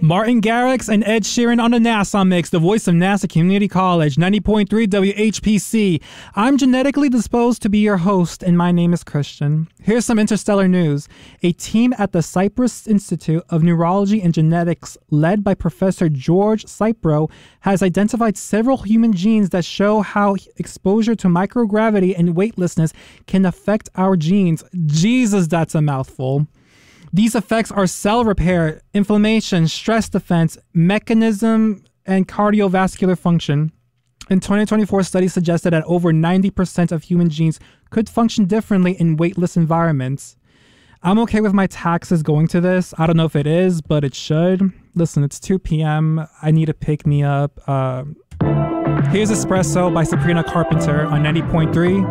Martin Garrix and Ed Sheeran on the NASA Mix, the voice of NASA Community College, 90.3 WHPC. I'm genetically disposed to be your host, and my name is Christian. Here's some interstellar news. A team at the Cyprus Institute of Neurology and Genetics, led by Professor George Cypro, has identified several human genes that show how exposure to microgravity and weightlessness can affect our genes. Jesus, that's a mouthful. These effects are cell repair, inflammation, stress defense, mechanism, and cardiovascular function. In 2024, studies suggested that over 90% of human genes could function differently in weightless environments. I'm okay with my taxes going to this. I don't know if it is, but it should. Listen, it's 2 p.m. I need to pick me up. Here's Espresso by Sabrina Carpenter on 90.3